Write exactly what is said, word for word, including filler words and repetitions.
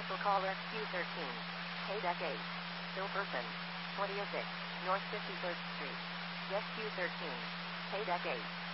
Special call Rescue thirteen. Paydeck eight. Still person. twenty oh six. North fifty-third Street. Rescue thirteen. Paydeck eight.